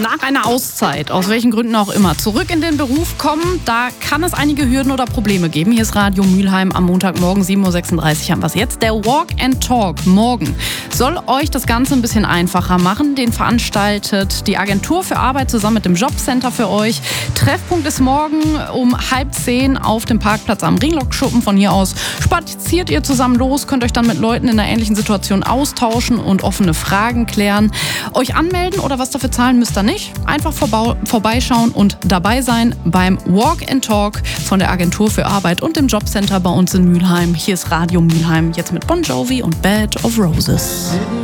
Nach einer Auszeit, aus welchen Gründen auch immer, zurück in den Beruf kommen, da kann es einige Hürden oder Probleme geben. Hier ist Radio Mülheim am Montagmorgen, 7.36 Uhr haben wir es jetzt. Der Walk and Talk morgen soll euch das Ganze ein bisschen einfacher machen. Den veranstaltet die Agentur für Arbeit zusammen mit dem Jobcenter für euch. Treffpunkt ist morgen um 9:30 auf dem Parkplatz am Ringlockschuppen. Von hier aus spaziert ihr zusammen los, könnt euch dann mit Leuten in einer ähnlichen Situation austauschen und offene Fragen klären. Euch anmelden oder was dafür zahlen müsst ihr nicht. Einfach vorbeischauen und dabei sein beim Walk and Talk von der Agentur für Arbeit und dem Jobcenter bei uns in Mülheim. Hier ist Radio Mülheim, jetzt mit Bon Jovi und Bed of Roses.